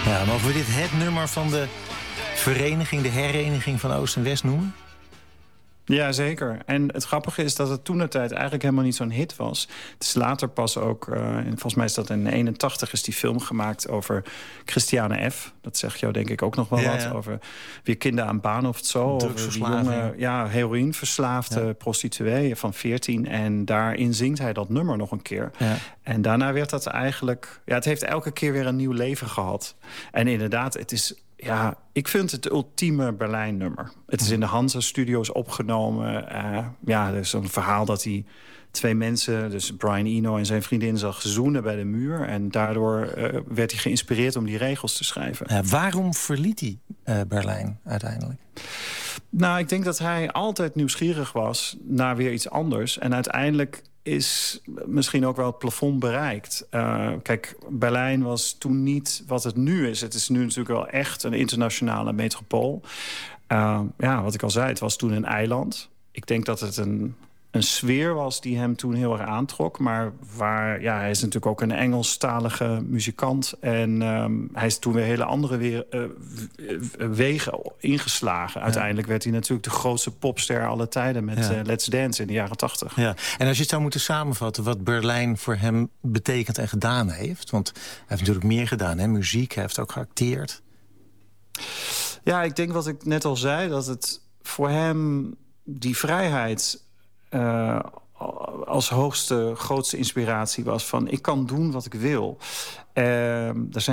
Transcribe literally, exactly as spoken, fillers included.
Ja, mogen we dit het nummer van de vereniging, de hereniging van Oost en West noemen? Ja, zeker. En het grappige is dat het toentertijd eigenlijk helemaal niet zo'n hit was. Het is later pas ook, uh, en volgens mij is dat in eenentachtig... is die film gemaakt over Christiane F. Dat zegt jou denk ik ook nog wel ja, wat. Ja. Over weer kinderen aan baan of het zo. Over die jonge, ja, heroïneverslaafde ja. prostituee van veertien. En daarin zingt hij dat nummer nog een keer. Ja. En daarna werd dat eigenlijk... Ja, het heeft elke keer weer een nieuw leven gehad. En inderdaad, het is... Ja, ik vind het ultieme Berlijn-nummer. Het is in de Hansa-studio's opgenomen. Uh, ja, er is een verhaal dat hij twee mensen... dus Brian Eno en zijn vriendin zag zoenen bij de muur. En daardoor uh, werd hij geïnspireerd om die regels te schrijven. Ja, waarom verliet hij uh, Berlijn uiteindelijk? Nou, ik denk dat hij altijd nieuwsgierig was naar weer iets anders. En uiteindelijk is misschien ook wel het plafond bereikt. Uh, kijk, Berlijn was toen niet wat het nu is. Het is nu natuurlijk wel echt een internationale metropool. Uh, ja, wat ik al zei, het was toen een eiland. Ik denk dat het een, een sfeer was die hem toen heel erg aantrok. Maar waar, ja, hij is natuurlijk ook een Engelstalige muzikant. En um, hij is toen weer hele andere weer, uh, wegen ingeslagen. Uiteindelijk werd hij natuurlijk de grootste popster aller tijden met ja. uh, Let's Dance in de jaren tachtig. Ja. En als je het zou moeten samenvatten wat Berlijn voor hem betekent en gedaan heeft. Want hij heeft natuurlijk meer gedaan, hè? Muziek, hij heeft ook geacteerd. Ja, ik denk wat ik net al zei, dat het voor hem die vrijheid Uh, als hoogste, grootste inspiratie was van... ik kan doen wat ik wil. Uh, er zijn